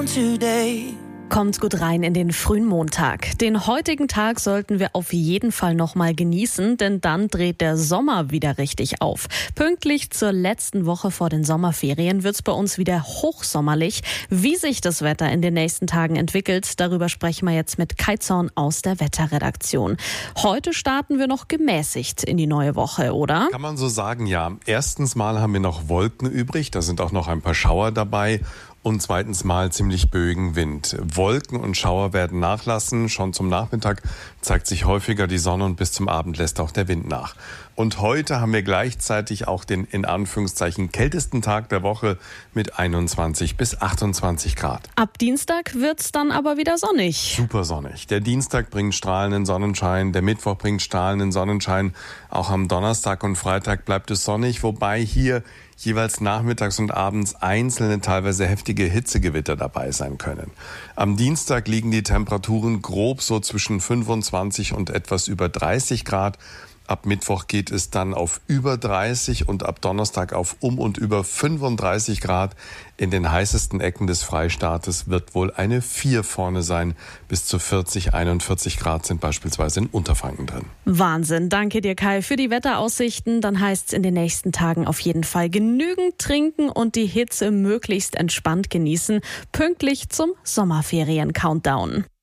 today. Kommt gut rein in den frühen Montag. Den heutigen Tag sollten wir auf jeden Fall noch mal genießen, denn dann dreht der Sommer wieder richtig auf. Pünktlich zur letzten Woche vor den Sommerferien wird's bei uns wieder hochsommerlich. Wie sich das Wetter in den nächsten Tagen entwickelt, darüber sprechen wir jetzt mit Kai Zorn aus der Wetterredaktion. Heute starten wir noch gemäßigt in die neue Woche, oder? Kann man so sagen, ja. Erstens mal haben wir noch Wolken übrig, da sind auch noch ein paar Schauer dabei. Und zweitens mal ziemlich böigen Wind. Wolken und Schauer werden nachlassen. Schon zum Nachmittag zeigt sich häufiger die Sonne und bis zum Abend lässt auch der Wind nach. Und heute haben wir gleichzeitig auch den in Anführungszeichen kältesten Tag der Woche mit 21 bis 28 Grad. Ab Dienstag wird's dann aber wieder sonnig. Super sonnig. Der Dienstag bringt strahlenden Sonnenschein, der Mittwoch bringt strahlenden Sonnenschein. Auch am Donnerstag und Freitag bleibt es sonnig, wobei hier jeweils nachmittags und abends einzelne, teilweise heftige Hitzegewitter dabei sein können. Am Dienstag liegen die Temperaturen grob so zwischen 25 und etwas über 30 Grad. Ab Mittwoch geht es dann auf über 30 und ab Donnerstag auf und über 35 Grad. In den heißesten Ecken des Freistaates wird wohl eine 4 vorne sein. Bis zu 40, 41 Grad sind beispielsweise in Unterfranken drin. Wahnsinn. Danke dir, Kai, für die Wetteraussichten. Dann heißt es in den nächsten Tagen auf jeden Fall genügend trinken und die Hitze möglichst entspannt genießen. Pünktlich zum Sommerferien-Countdown.